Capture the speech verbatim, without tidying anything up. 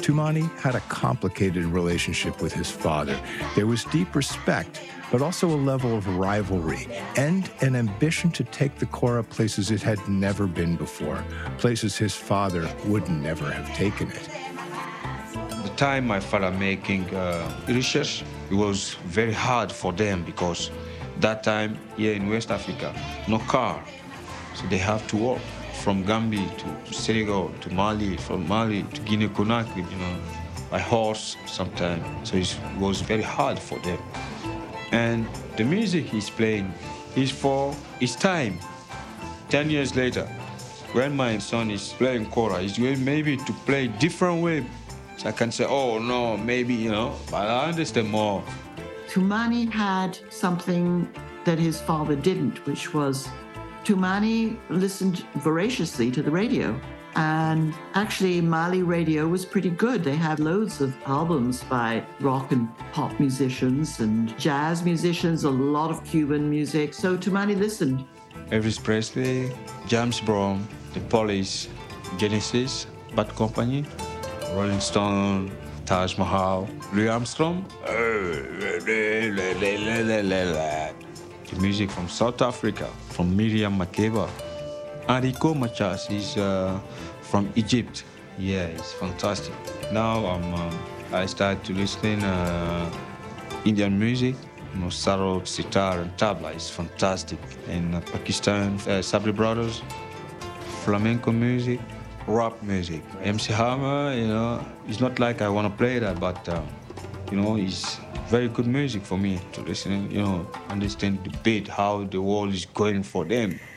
Toumani had a complicated relationship with his father. There was deep respect, but also a level of rivalry and an ambition to take the kora places it had never been before, places his father would never have taken it. The time my father making uh, research, it was very hard for them because that time here in West Africa, no car, so they have to walk from Gambia to Senegal to Mali, from Mali to Guinea-Conakry, you know, by horse sometimes. So it was very hard for them. And the music he's playing is for his time. Ten years later, when my son is playing kora, he's going maybe to play different way. So I can say, oh no, maybe, you know, but I understand more. Toumani had something that his father didn't, which was Toumani listened voraciously to the radio. And actually, Mali radio was pretty good. They had loads of albums by rock and pop musicians and jazz musicians, a lot of Cuban music. So Toumani listened. Elvis Presley, James Brown, The Police, Genesis, Bad Company, Rolling Stone, Taj Mahal, Louis Armstrong. The music from South Africa, from Miriam Makeba. Enrico Machas is uh, from Egypt. Yeah, it's fantastic. Now um, uh, I start to listen uh, Indian music, you know, sarod, sitar, and tabla is fantastic. In uh, Pakistan, uh, Sabri Brothers, flamenco music, rap music. M C Hammer, you know, it's not like I want to play that, but uh, you know, it's very good music for me to listen, you know, understand the beat, how the world is going for them.